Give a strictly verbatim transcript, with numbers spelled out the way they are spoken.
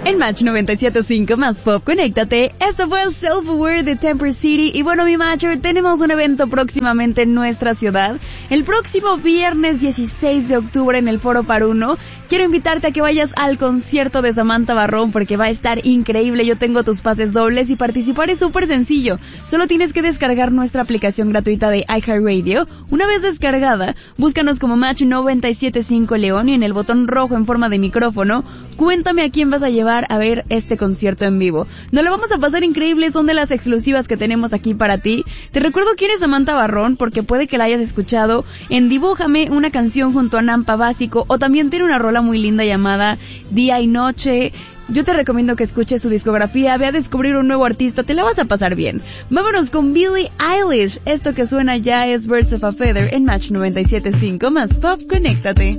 En Match noventa y siete punto cinco más Pop, conéctate. Esto fue Self Aware de Temper City. Y bueno, mi Matcher, tenemos un evento próximamente en nuestra ciudad. El próximo viernes dieciséis de octubre en el Foro Paruno. Quiero invitarte a que vayas al concierto de Samantha Barrón porque va a estar increíble. Yo tengo tus pases dobles y participar es súper sencillo. Solo tienes que descargar nuestra aplicación gratuita de iHeartRadio. Una vez descargada, búscanos como Match noventa y siete punto cinco León y en el botón rojo en forma de micrófono, cuéntame a quién vas a llevar a ver este concierto en vivo. Nos lo vamos a pasar increíble, son de las exclusivas que tenemos aquí para ti. Te recuerdo quién es Samantha Barrón porque puede que la hayas escuchado en Dibújame, una canción junto a Nampa Básico, o también tiene una rola muy linda llamada Día y Noche. Yo te recomiendo que escuches su discografía, ve a descubrir un nuevo artista, te la vas a pasar bien. Vámonos con Billie Eilish. Esto que suena ya es Birds of a Feather en Match noventa y siete punto cinco más Pop, conéctate.